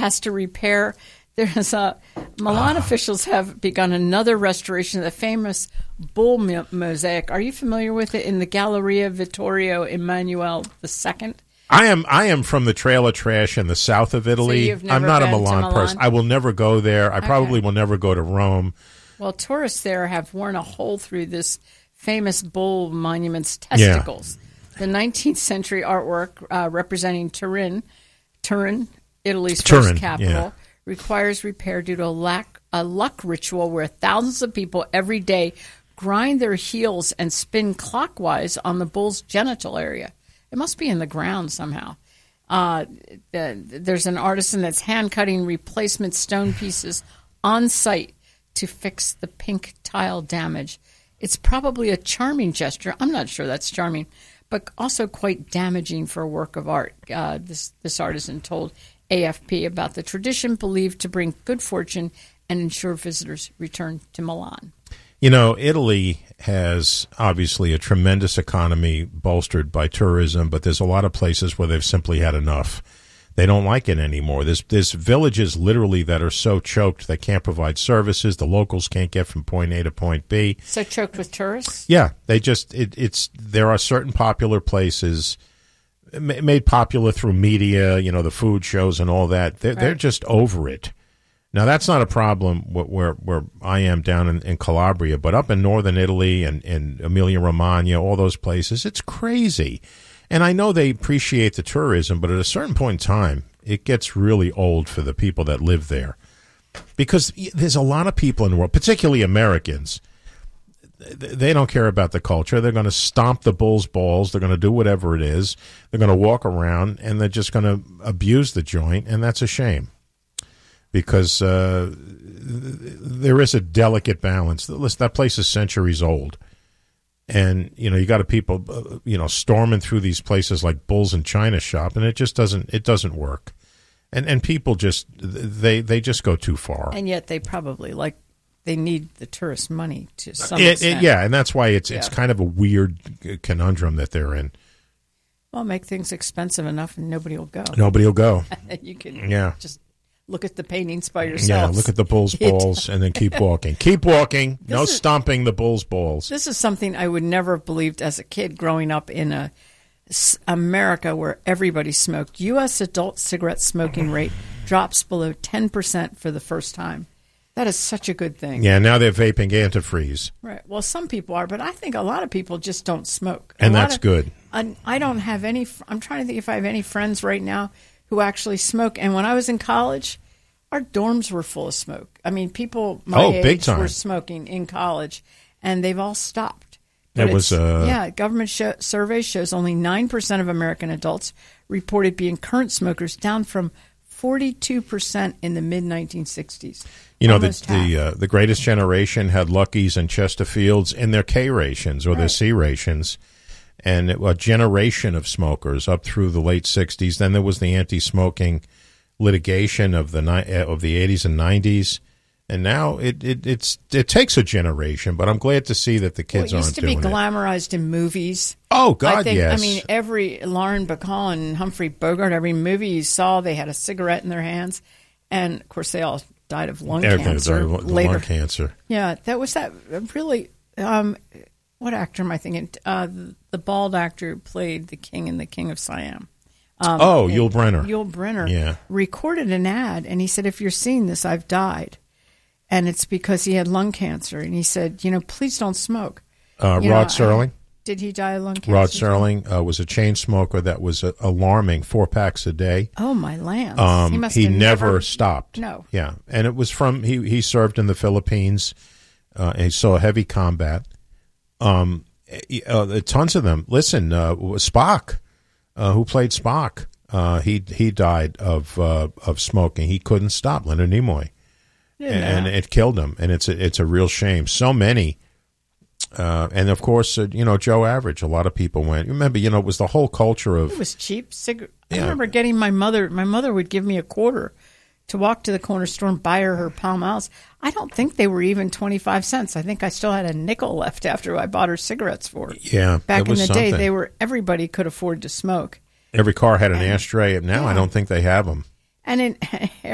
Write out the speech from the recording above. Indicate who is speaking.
Speaker 1: has to repair. Milan officials have begun another restoration of the famous bull mosaic. Are you familiar with it? In the Galleria Vittorio Emanuele II?
Speaker 2: I am from the trailer trash in the south of Italy.
Speaker 1: So
Speaker 2: I'm not a Milan person. I will never go there. I probably will never go to Rome.
Speaker 1: Well, tourists there have worn a hole through this famous bull monument's testicles. Yeah. The 19th century artwork representing Turin, Italy's first capital, requires repair due to a luck ritual where thousands of people every day grind their heels and spin clockwise on the bull's genital area. It must be in the ground somehow. There's an artisan that's hand-cutting replacement stone pieces on site to fix the pink tile damage. It's probably a charming gesture. I'm not sure that's charming, but also quite damaging for a work of art. This artisan told AFP about the tradition believed to bring good fortune and ensure visitors return to Milan.
Speaker 2: You know, Italy has obviously a tremendous economy bolstered by tourism, but there's a lot of places where they've simply had enough. They don't like it anymore. There's villages literally that are so choked they can't provide services. The locals can't get from point A to point B.
Speaker 1: So choked with tourists?
Speaker 2: Yeah, they just there are certain popular places made popular through media, you know, the food shows and all that. They're just over it. Now, that's not a problem where I am down in Calabria, but up in northern Italy and Emilia-Romagna, all those places, it's crazy. And I know they appreciate the tourism, but at a certain point in time, it gets really old for the people that live there. Because there's a lot of people in the world, particularly Americans, they don't care about the culture. They're going to stomp the bull's balls. They're going to do whatever it is. They're going to walk around, and they're just going to abuse the joint, and that's a shame. Because there is a delicate balance. That place is centuries old. And, you know, you got people, storming through these places like bulls in China shop, and it just doesn't work. And people just, they just go too far.
Speaker 1: And yet they probably, they need the tourist money to some extent.
Speaker 2: Yeah, and that's why it's kind of a weird conundrum that they're in.
Speaker 1: Well, make things expensive enough and nobody will go.
Speaker 2: Nobody will go.
Speaker 1: You can just look at the paintings by yourself.
Speaker 2: Yeah, look at the bull's balls and then keep walking. Keep walking. No stomping the bull's balls.
Speaker 1: This is something I would never have believed as a kid growing up in America where everybody smoked. U.S. adult cigarette smoking rate drops below 10% for the first time. That is such a good thing.
Speaker 2: Yeah, now they're vaping antifreeze.
Speaker 1: Right. Well, some people are, but I think a lot of people just don't smoke.
Speaker 2: And that's good.
Speaker 1: I don't have any. I'm trying to think if I have any friends right now who actually smoke. And when I was in college, our dorms were full of smoke. I mean, people my age were smoking in college, and they've all stopped. But government survey shows only 9% of American adults reported being current smokers, down from 42% in the mid-1960s.
Speaker 2: You know, the Greatest Generation had Lucky's and Chesterfields in their K rations or their C rations, and a generation of smokers up through the late 60s. Then there was the anti-smoking litigation of the 80s and 90s, and now it takes a generation. But I'm glad to see that the kids aren't doing it.
Speaker 1: It used to be glamorized in movies.
Speaker 2: Oh God, yes.
Speaker 1: I mean, every Lauren Bacall and Humphrey Bogart, every movie you saw, they had a cigarette in their hands, and of course they all died of lung cancer later.
Speaker 2: Lung cancer.
Speaker 1: Yeah, that really. What actor am I thinking? The bald actor who played the king in The King of Siam.
Speaker 2: Yul Brynner.
Speaker 1: Yul Brynner recorded an ad, and he said, "If you're seeing this, I've died." And it's because he had lung cancer. And he said, please don't smoke.
Speaker 2: Rod Serling?
Speaker 1: Did he die of lung cancer?
Speaker 2: Rod Serling was a chain smoker that was alarming, 4 packs a day.
Speaker 1: Oh, my lands.
Speaker 2: He never stopped.
Speaker 1: No.
Speaker 2: Yeah. And it was from, he served in the Philippines. And he saw heavy combat. Tons of them. Listen, Spock, who played Spock, he died of smoking. He couldn't stop, Leonard Nimoy. And it killed him, and it's a real shame. So many, and of course, Joe Average. A lot of people went. Remember, it was the whole culture of.
Speaker 1: It was cheap cigarette. I remember getting my mother. My mother would give me a quarter to walk to the corner store and buy her Pall Malls. I don't think they were even 25 cents. I think I still had a nickel left after I bought her cigarettes for her.
Speaker 2: Yeah,
Speaker 1: back in the day, everybody could afford to smoke.
Speaker 2: Every car had an ashtray. Now I don't think they have them.
Speaker 1: And in